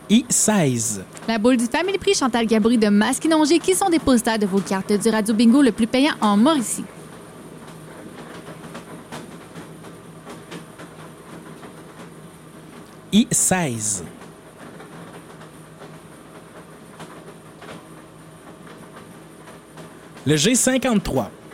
I16. La boule du Family Prix Chantal Gabri de Masquinongé qui sont dépositaires de vos cartes du Radio Bingo le plus payant en Mauricie. I16. Le G53.